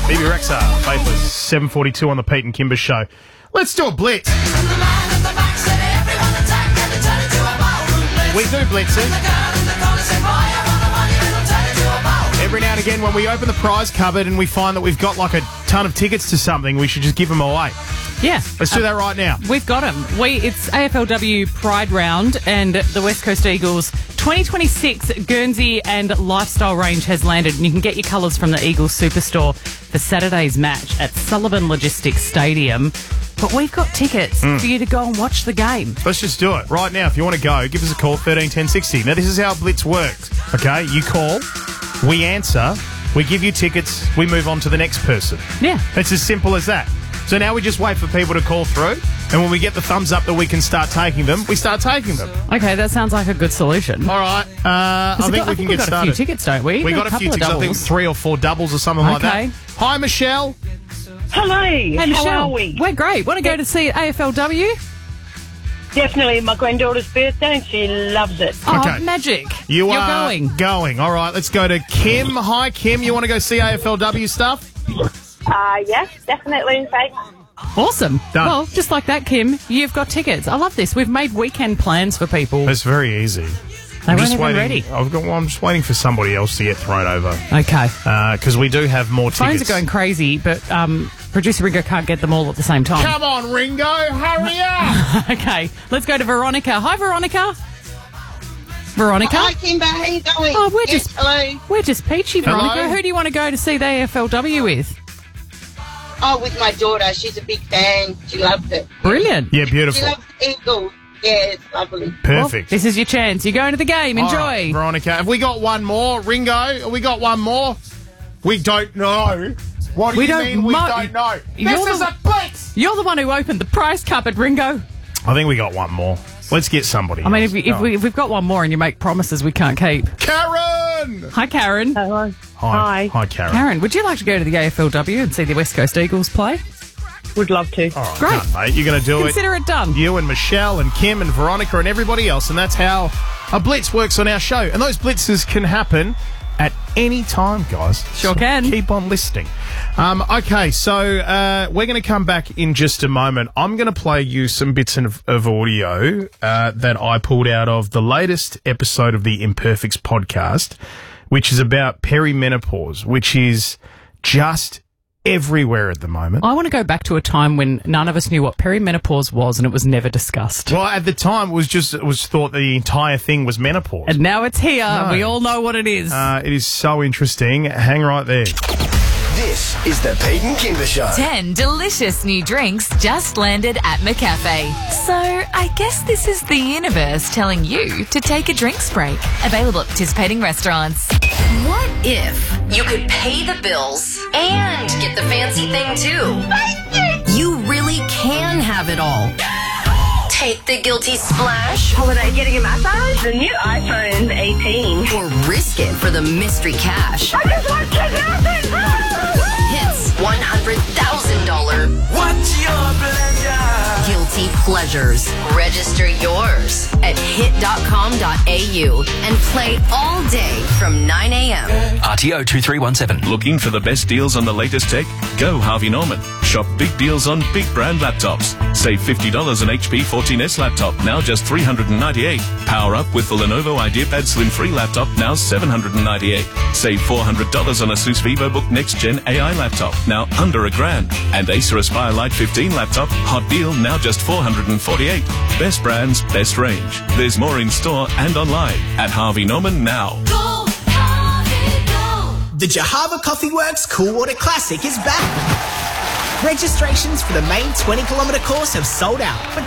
Bibi Rexha, Faithless, 7:42 on the Pete and Kimber Show. Let's do a blitz. We do blitzes. Every now and again when we open the prize cupboard and we find that we've got like a ton of tickets to something, we should just give them away. Yeah. Let's do that right now. We've got them. It's AFLW Pride Round and the West Coast Eagles 2026 Guernsey and Lifestyle range has landed, and you can get your colours from the Eagles Superstore for Saturday's match at Sullivan Logistics Stadium. But we've got tickets for you to go and watch the game. Let's just do it right now. If you want to go, give us a call, 13 10 60. Now, this is how Blitz works, okay? You call, we answer, we give you tickets, we move on to the next person. Yeah. It's as simple as that. So now we just wait for people to call through, and when we get the thumbs up that we can start taking them, we start taking them. Okay, that sounds like a good solution. All right. I think we can get started. We've got a few tickets, don't we? We got a few tickets, I think 3 or 4 doubles or something like that. Hi, Michelle. Hello. Hey, Michelle. How are we? We're great. Want to go to see AFLW? Definitely my granddaughter's birthday and she loves it. Oh, Okay. magic. You're going. Going. All right, let's go to Kim. Hi, Kim. You want to go see AFLW stuff? Yes, definitely. In fact, Awesome. Done. Well, just like that, Kim, you've got tickets. I love this. We've made weekend plans for people. It's very easy. They I'm weren't just even waiting. ready. I'm just waiting for somebody else to get thrown over Okay. because we do have more Phones tickets. are going crazy, but producer Ringo can't get them all at the same time. Come on, Ringo, hurry up! Okay, let's go to Veronica. Hi, Veronica. Veronica. Hi, Kimber. How you going? Oh, hello. we're just peachy, Veronica. Hello? Who do you want to go to see the AFLW with? Oh, with my daughter. She's a big fan. She loves it. Brilliant. Yeah, She beautiful. loves Eagles. Yeah, it's lovely. Perfect. Well, this is your chance. You're going to the game. All Enjoy. right, Veronica. Have we got one more? Ringo, have we got one more? We don't know. What do We you don't mean we mo- don't know? You're This is the- a blitz! You're the one who opened the prize cupboard, Ringo. I think we got one more. Let's get somebody. I mean, else. if we've got one more and you make promises we can't keep. Karen! Hi, Karen. hello. Hi. Hi, Karen. Karen, would you like to go to the AFLW and see the West Coast Eagles play? Would love to. All right, Great. done, mate. You're going to do Consider it done. You and Michelle and Kim and Veronica and everybody else, and that's how a blitz works on our show. And those blitzes can happen at any time, guys. Sure So can. Keep on listening. Okay, so we're going to come back in just a moment. I'm going to play you some bits of audio that I pulled out of the latest episode of the Imperfects podcast, which is about perimenopause, which is just everywhere at the moment. I want to go back to a time when none of us knew what perimenopause was and it was never discussed. Well, at the time, it was thought the entire thing was menopause. And now it's here. No. We all know what it is. It is so interesting. Hang right there. This is the Pete and Kimber Show. 10 delicious new drinks just landed at McCafe. So I guess this is the universe telling you to take a drinks break. Available at participating restaurants. What if you could pay the bills and get the fancy thing too? You really can have it all. Take the guilty splash Holiday getting a massage? The new iPhone 18. or risk it for the mystery cash. I just want to Hits $100,000 What's your pleasure? guilty pleasures. Register yours at hit.com.au and play all day from 9 a.m. RTO 2317. Looking for the best deals on the latest tech? Go Harvey Norman. Shop big deals on big brand laptops. Save $50 on HP 14S laptop, now just $398. Power up with the Lenovo IdeaPad Slim 3 laptop, now $798. Save $400 on Asus VivoBook Next Gen AI laptop, now under $1,000. And Acer Aspire Lite 15 laptop, hot deal, now just $448. Best brands, best range. There's more in store and online at Harvey Norman now. The Jahava Coffee Works Cool Water Classic is back. Registrations for the main 20-kilometre course have sold out, but